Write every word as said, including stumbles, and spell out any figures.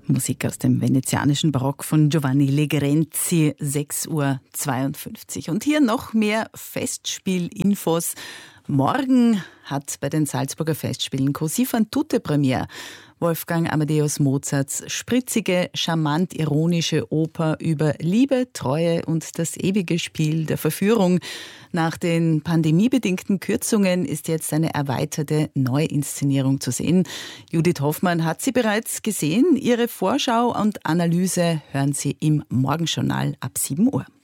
Musik aus dem venezianischen Barock von Giovanni Legrenzi, sechs Uhr zweiundfünfzig. Und hier noch mehr Festspielinfos. Morgen hat bei den Salzburger Festspielen Così fan tutte Premiere. Wolfgang Amadeus Mozarts spritzige, charmant ironische Oper über Liebe, Treue und das ewige Spiel der Verführung. Nach den pandemiebedingten Kürzungen ist jetzt eine erweiterte Neuinszenierung zu sehen. Judith Hoffmann hat sie bereits gesehen. Ihre Vorschau und Analyse hören Sie im Morgenjournal ab sieben Uhr.